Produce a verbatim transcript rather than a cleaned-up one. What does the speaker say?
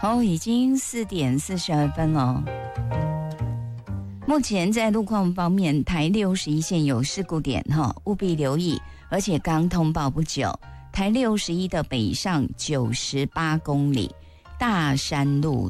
哦，已经四点四十二分了。目前在路况方面，台六十一线有事故点哈，务必留意，而且刚通报不久，台六十一的北上九十八公里，大山路